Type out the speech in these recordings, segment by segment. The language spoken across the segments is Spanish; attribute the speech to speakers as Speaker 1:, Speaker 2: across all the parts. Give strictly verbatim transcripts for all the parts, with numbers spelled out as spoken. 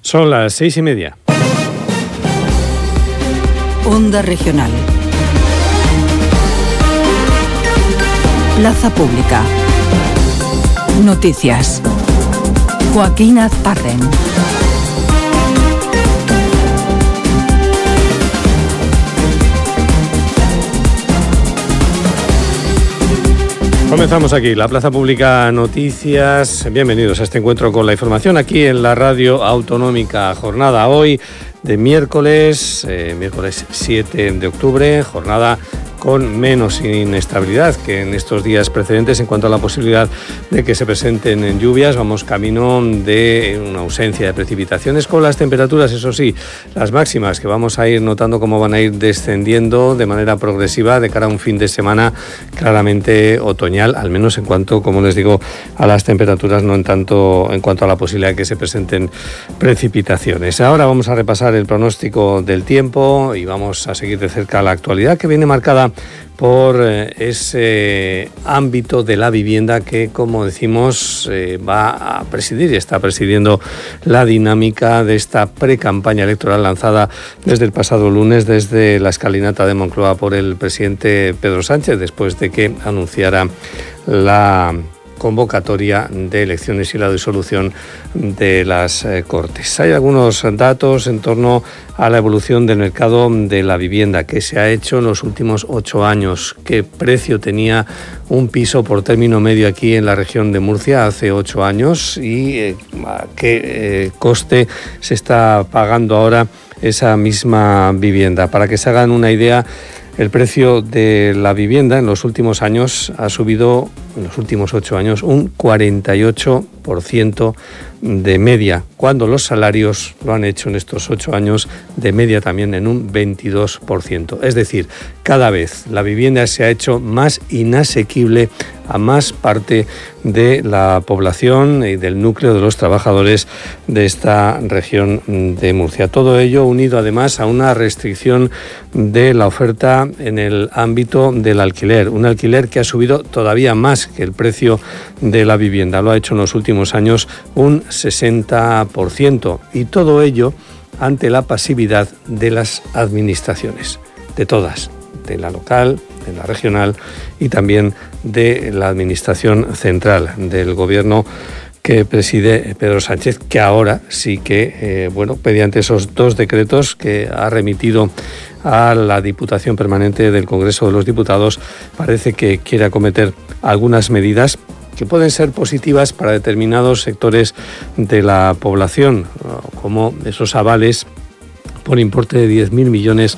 Speaker 1: Son las seis y media.
Speaker 2: Onda Regional. Plaza Pública. Noticias. Joaquín Azparren.
Speaker 1: Comenzamos aquí, la Plaza Pública Noticias. Bienvenidos a este encuentro con la información aquí en la Radio Autonómica. Jornada hoy de miércoles, eh, miércoles siete de octubre, jornada con menos inestabilidad que en estos días precedentes en cuanto a la posibilidad de que se presenten lluvias. Vamos camino de una ausencia de precipitaciones con las temperaturas, eso sí, las máximas que vamos a ir notando cómo van a ir descendiendo de manera progresiva de cara a un fin de semana claramente otoñal, al menos en cuanto, como les digo, a las temperaturas, no en tanto en cuanto a la posibilidad de que se presenten precipitaciones. Ahora vamos a repasar el pronóstico del tiempo y vamos a seguir de cerca la actualidad que viene marcada por eh, ese ámbito de la vivienda que, como decimos, eh, va a presidir y está presidiendo la dinámica de esta precampaña electoral lanzada desde el pasado lunes, desde la escalinata de Moncloa por el presidente Pedro Sánchez, después de que anunciara la convocatoria de elecciones y la disolución de las eh, Cortes. Hay algunos datos en torno a la evolución del mercado de la vivienda, qué se ha hecho en los últimos ocho años, qué precio tenía un piso por término medio aquí en la región de Murcia hace ocho años y eh, a qué eh, coste se está pagando ahora esa misma vivienda. Para que se hagan una idea, el precio de la vivienda en los últimos años ha subido, en los últimos ocho años, un cuarenta y ocho por ciento de media, cuando los salarios lo han hecho en estos ocho años de media también en un veintidós por ciento. Es decir, cada vez la vivienda se ha hecho más inasequible a más parte de la población y del núcleo de los trabajadores de esta región de Murcia. Todo ello unido además a una restricción de la oferta en el ámbito del alquiler, un alquiler que ha subido todavía más que el precio de la vivienda. Lo ha hecho en los últimos años un sesenta por ciento y todo ello ante la pasividad de las administraciones, de todas, de la local, de la regional y también de la administración central, del gobierno que preside Pedro Sánchez, que ahora sí que, eh, bueno, mediante esos dos decretos que ha remitido a la Diputación Permanente del Congreso de los Diputados, parece que quiere acometer algunas medidas que pueden ser positivas para determinados sectores de la población, como esos avales por importe de diez mil millones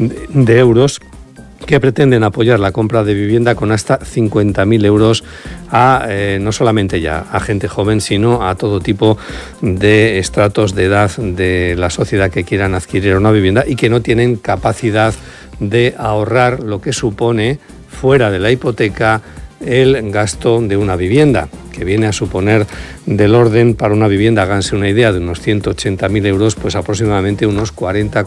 Speaker 1: de euros que pretenden apoyar la compra de vivienda con hasta cincuenta mil euros a eh, no solamente ya a gente joven, sino a todo tipo de estratos de edad de la sociedad que quieran adquirir una vivienda y que no tienen capacidad de ahorrar lo que supone, fuera de la hipoteca, el gasto de una vivienda, que viene a suponer del orden para una vivienda, háganse una idea, de unos ciento ochenta mil euros, pues aproximadamente unos cuarenta